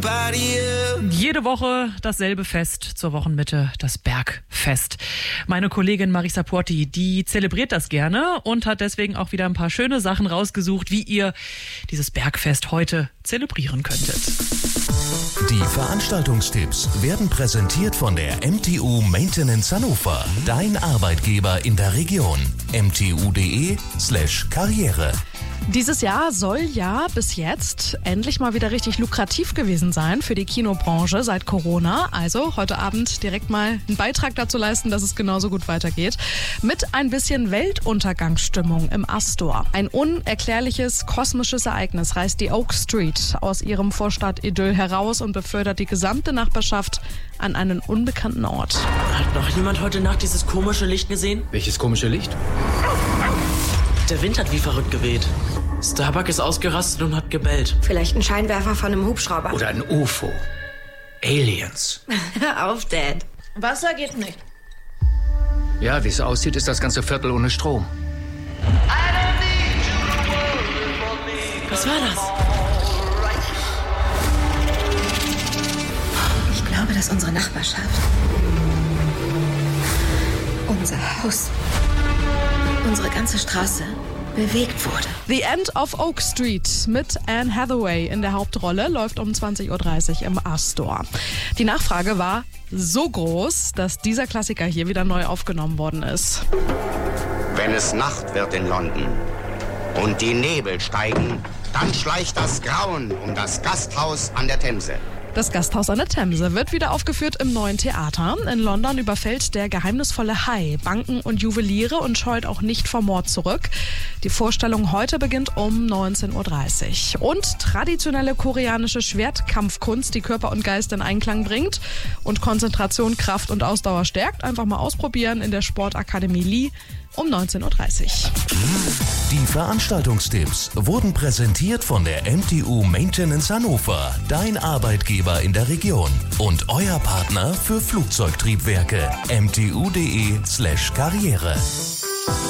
Jede Woche dasselbe Fest, zur Wochenmitte das Bergfest. Meine Kollegin Marisa Porti, die zelebriert das gerne und hat deswegen auch wieder ein paar schöne Sachen rausgesucht, wie ihr dieses Bergfest heute zelebrieren könntet. Die Veranstaltungstipps werden präsentiert von der MTU Maintenance Hannover, dein Arbeitgeber in der Region. mtu.de/Karriere. Dieses Jahr soll ja bis jetzt endlich mal wieder richtig lukrativ gewesen sein für die Kinobranche seit Corona. Also heute Abend direkt mal einen Beitrag dazu leisten, dass es genauso gut weitergeht. Mit ein bisschen Weltuntergangsstimmung im Astor. Ein unerklärliches kosmisches Ereignis reißt die Oak Street aus ihrem Vorstadt-Idyll heraus und befördert die gesamte Nachbarschaft an einen unbekannten Ort. Hat noch jemand heute Nacht dieses komische Licht gesehen? Welches komische Licht? Der Wind hat wie verrückt geweht. Starbuck ist ausgerastet und hat gebellt. Vielleicht ein Scheinwerfer von einem Hubschrauber. Oder ein UFO. Aliens. Hör auf, Dad. Wasser geht nicht. Ja, wie es aussieht, ist das ganze Viertel ohne Strom. Was war das? Ich glaube, dass unsere Nachbarschaft, unser Haus, unsere ganze Straße bewegt wurde. The End of Oak Street mit Anne Hathaway in der Hauptrolle läuft um 20.30 Uhr im Astor. Die Nachfrage war so groß, dass dieser Klassiker hier wieder neu aufgenommen worden ist. Wenn es Nacht wird in London und die Nebel steigen, dann schleicht das Grauen um das Gasthaus an der Themse. Das Gasthaus an der Themse wird wieder aufgeführt im Neuen Theater. In London überfällt der geheimnisvolle Hai Banken und Juweliere und scheut auch nicht vor Mord zurück. Die Vorstellung heute beginnt um 19.30 Uhr. Und traditionelle koreanische Schwertkampfkunst, die Körper und Geist in Einklang bringt und Konzentration, Kraft und Ausdauer stärkt. Einfach mal ausprobieren in der Sportakademie Lee um 19.30 Uhr. Die Veranstaltungstipps wurden präsentiert von der MTU Maintenance Hannover, dein Arbeitgeber in der Region und euer Partner für Flugzeugtriebwerke. mtu.de/Karriere.